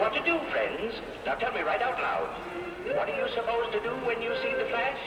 what to do, friends. Now tell me right out loud. What are you supposed to do when you see the flash?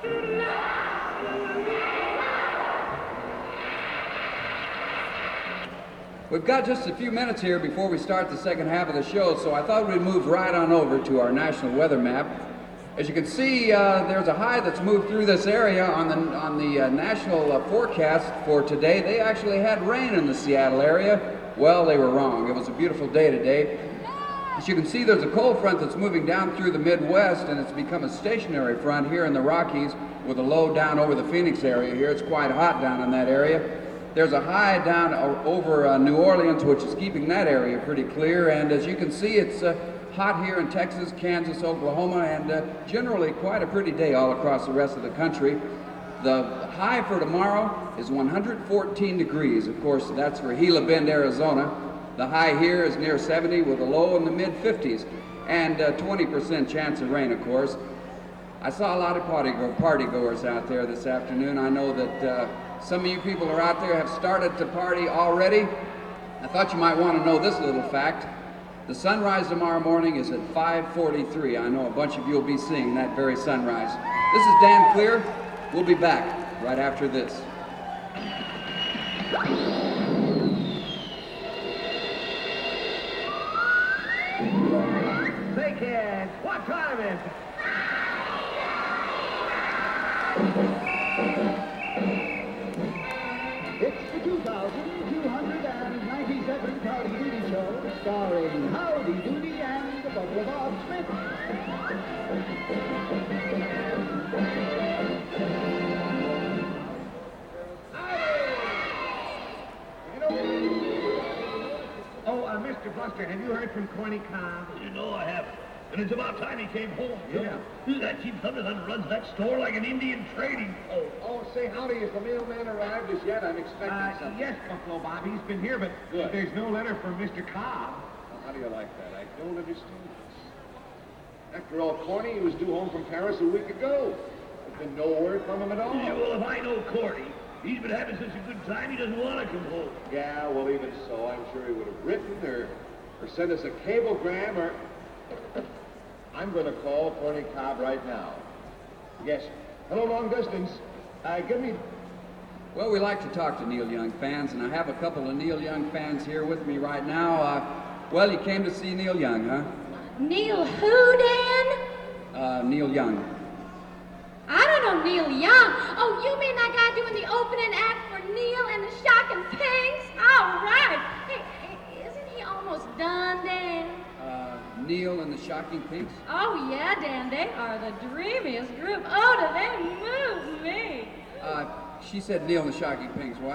We've got just a few minutes here before we start the second half of the show, so I thought we'd move right on over to our national weather map. As you can see, there's a high that's moved through this area on the national forecast for today. They actually had rain in the Seattle area. Well, they were wrong. It was a beautiful day today. As you can see, there's a cold front that's moving down through the Midwest, and it's become a stationary front here in the Rockies with a low down over the Phoenix area here. It's quite hot down in that area. There's a high down over New Orleans, which is keeping that area pretty clear. And as you can see, it's hot here in Texas, Kansas, Oklahoma, and generally quite a pretty day all across the rest of the country. The high for tomorrow is 114 degrees. Of course, that's for Gila Bend, Arizona. The high here is near 70 with a low in the mid-50s and 20% chance of rain, of course. I saw a lot of party goers out there this afternoon. I know that some of you people who are out there have started to party already. I thought you might want to know this little fact. The sunrise tomorrow morning is at 5:43. I know a bunch of you will be seeing that very sunrise. This is Dan Clear. We'll be back right after this. Say, kids, what time is it? It's the 2297 Howdy Doody Show, starring Howdy Doody and the Buffalo Bob Smith. Mr. Buster, have you heard from Corny Cobb? You know I have. And it's about time he came home. Yeah. That cheap Thunderson runs that store like an Indian trading post. Oh, say, howdy, has the mailman arrived as yet? I'm expecting something. Yes, Buffalo Bob, he's been here, but there's no letter from Mr. Cobb. Well, how do you like that? I don't understand this. After all, Corny, he was due home from Paris a week ago. There's been no word from him at all. Yeah, well, if I know Corny, he's been having such a good time, he doesn't want to come home. Yeah, well, even so, I'm sure he would have written or sent us a cablegram or... I'm going to call Corny Cobb right now. Yes. Hello, long distance. Give me... Well, we like to talk to Neil Young fans, and I have a couple of Neil Young fans here with me right now. Well, you came to see Neil Young, huh? Neil who, Dan? Neil Young. I don't know Neil Young. Oh, you mean that guy doing the opening act for Neil and the Shocking Pinks? All right. Hey, isn't he almost done, Dan? Neil and the Shocking Pinks? Oh, yeah, Dan. They are the dreamiest group. Oh, do they move me? She said Neil and the Shocking Pinks. What?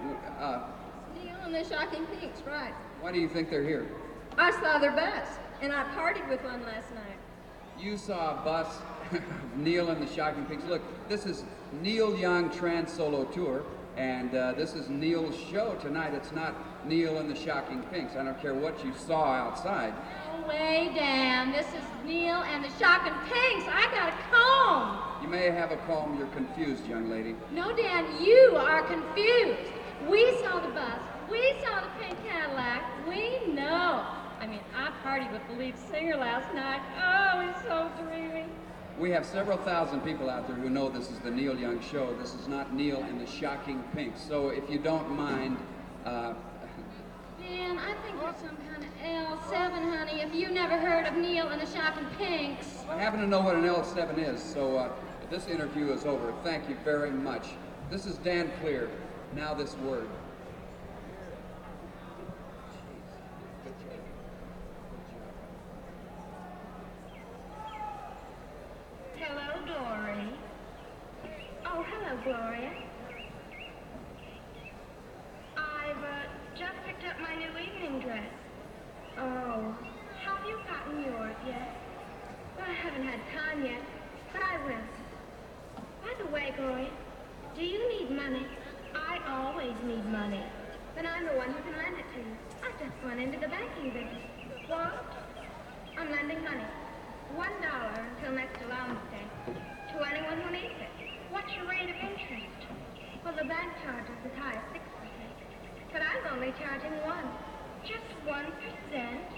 Neil and the Shocking Pinks, right. Why do you think they're here? I saw their bus, and I partied with one last night. You saw a bus of Neil and the Shocking Pinks. Look, this is Neil Young Trans Solo Tour, and this is Neil's show tonight. It's not Neil and the Shocking Pinks. I don't care what you saw outside. No way, Dan. This is Neil and the Shocking Pinks. I got a comb. You may have a comb. You're confused, young lady. No, Dan, you are confused. We saw the bus. We saw the pink Cadillac. We know. I mean, I partied with the lead singer last night. Oh, he's so dreamy. We have several thousand people out there who know this is the Neil Young Show. This is not Neil and the Shocking Pinks. So if you don't mind... Dan, I think you're some kind of L7, honey, if you never heard of Neil and the Shocking Pinks. I happen to know what an L7 is, so if this interview is over, thank you very much. This is Dan Clear. Now this word. Hello, Dory. Oh, hello, Gloria. I've just picked up my new evening dress. Oh, have you gotten yours yet? Well, I haven't had time yet, but I will. By the way, Gloria, do you need money? I always need money, but I'm the one who can lend it to you. I just went into the banking business. What? I'm lending money. $1 until next allowance day to anyone who needs it. What's your rate of interest? Well, the bank charges as high as 6%, but I'm only charging 1%. Just 1%?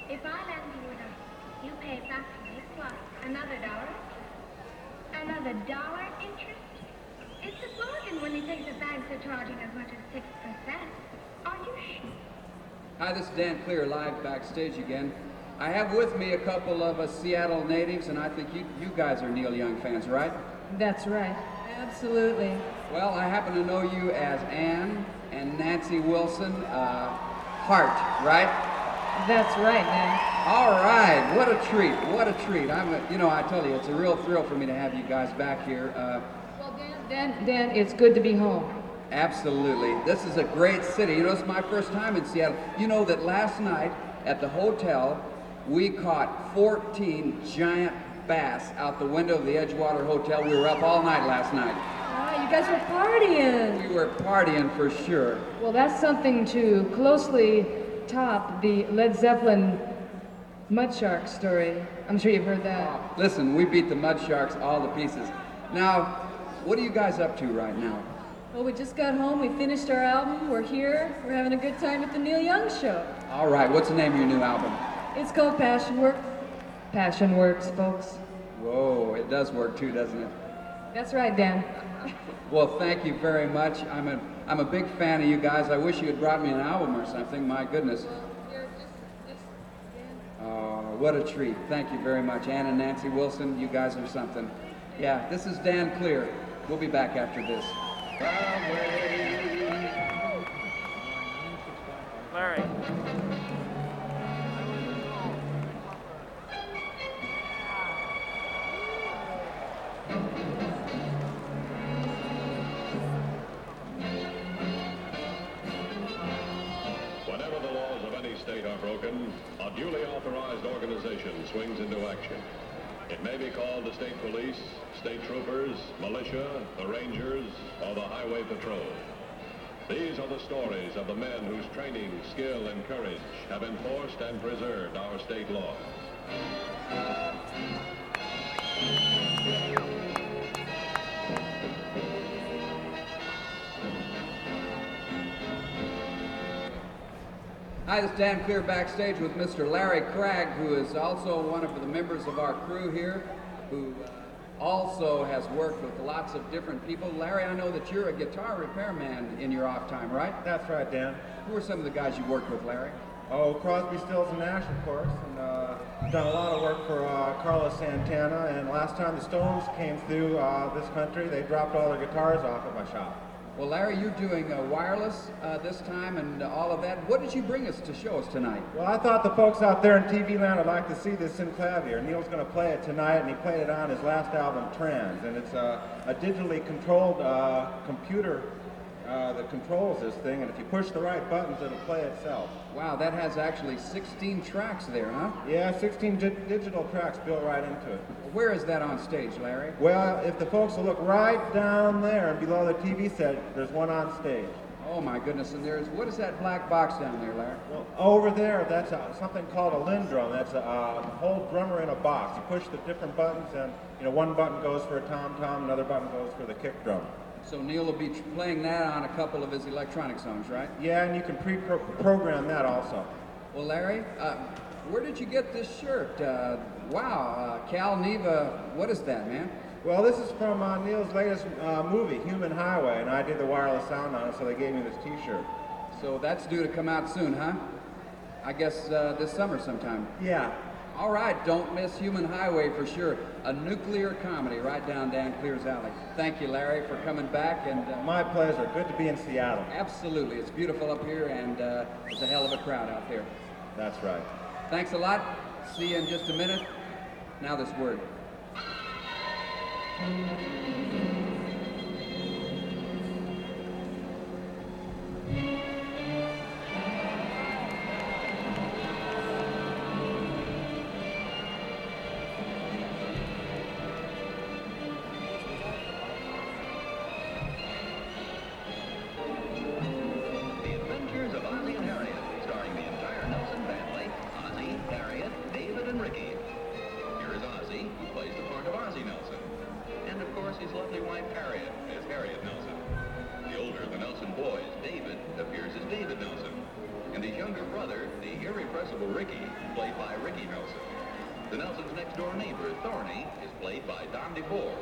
If I lend you $1, you pay back to me plus another $1. Another $1 interest? It's a bargain when you think the banks are charging as much as 6%. Are you sure? Hi, this is Dan Clear, live backstage again. I have with me a couple of Seattle natives, and I think you guys are Neil Young fans, right? That's right. Absolutely. Well, I happen to know you as Ann and Nancy Wilson, Hart, right? That's right, man. All right, what a treat, what a treat. I tell you, it's a real thrill for me to have you guys back here. Well, Dan, it's good to be home. Absolutely. This is a great city. It's my first time in Seattle. You know that last night at the hotel, we caught 14 giant bass out the window of the Edgewater Hotel. We were up all night last night. Ah, you guys were partying. We were partying for sure. Well, that's something to closely top the Led Zeppelin Mud Shark story. I'm sure you've heard that. Listen, we beat the Mud Sharks all to pieces. Now, what are you guys up to right now? Well, we just got home, we finished our album, we're here, we're having a good time at the Neil Young Show. All right, what's the name of your new album? It's called Passion Works. Passion Works, folks. Whoa, it does work too, doesn't it? That's right, Dan. Well, thank you very much. I'm a big fan of you guys. I wish you had brought me an album or something, my goodness. What a treat. Thank you very much. Ann and Nancy Wilson, you guys are something. Yeah, this is Dan Clear. We'll be back after this. Larry. Whenever the laws of any state are broken, a duly authorized organization swings into action. It may be called the state police, state troopers, militia, the rangers, or the highway patrol. These are the stories of the men whose training, skill, and courage have enforced and preserved our state laws. Hi, this is Dan Clear backstage with Mr. Larry Cragg, who is also one of the members of our crew here, who also has worked with lots of different people. Larry, I know that you're a guitar repairman in your off time, right? That's right, Dan. Who are some of the guys you worked with, Larry? Oh, Crosby, Stills, and Nash, of course, and done a lot of work for Carlos Santana, and last time the Stones came through this country, they dropped all their guitars off at my shop. Well, Larry, you're doing wireless this time and all of that. What did you bring us to show us tonight? Well, I thought the folks out there in TV land would like to see this synclavier. Neil's going to play it tonight, and he played it on his last album, Trans, and it's a digitally controlled computer that controls this thing, and if you push the right buttons, it'll play itself. Wow, that has actually 16 tracks there, huh? Yeah, 16 digital tracks built right into it. Where is that on stage, Larry? Well, if the folks will look right down there and below the TV set, there's one on stage. Oh my goodness, and what is that black box down there, Larry? Well, over there, that's something called a Lindrum. That's a whole drummer in a box. You push the different buttons, and one button goes for a tom-tom, another button goes for the kick drum. So Neil will be playing that on a couple of his electronic songs, right? Yeah, and you can pre-program that also. Well, Larry, where did you get this shirt? Wow, Cal Neva, what is that, man? Well, this is from Neil's latest movie, Human Highway, and I did the wireless sound on it, so they gave me this t-shirt. So that's due to come out soon, huh? I guess this summer sometime. Yeah. All right, don't miss Human Highway for sure. A nuclear comedy right down Dan Clear's alley. Thank you, Larry, for coming back. And my pleasure. Good to be in Seattle. Absolutely. It's beautiful up here, and it's a hell of a crowd out there. That's right. Thanks a lot. See you in just a minute. Now this word. irrepressible Ricky, played by Ricky Nelson. The Nelson's next-door neighbor, Thorny, is played by Don DeFore.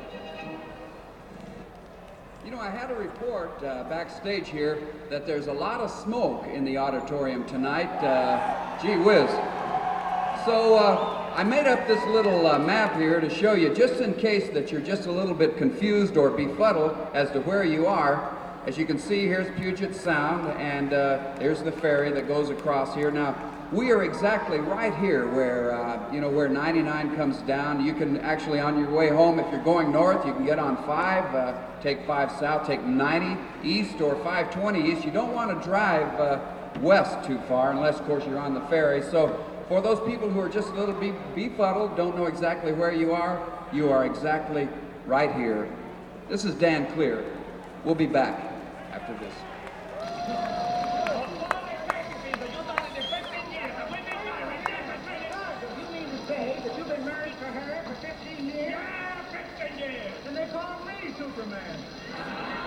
You know, I had a report backstage here that there's a lot of smoke in the auditorium tonight. Gee whiz. So I made up this little map here to show you, just in case that you're just a little bit confused or befuddled as to where you are. As you can see, here's Puget Sound, and there's the ferry that goes across here. Now, we are exactly right here where, you know, where 99 comes down. You can actually, on your way home, if you're going north, you can get on 5, take 5 south, take 90 east or 520 east. You don't want to drive west too far, unless, of course, you're on the ferry. So for those people who are just a little befuddled, don't know exactly where you are exactly right here. This is Dan Clear. We'll be back after this. Superman.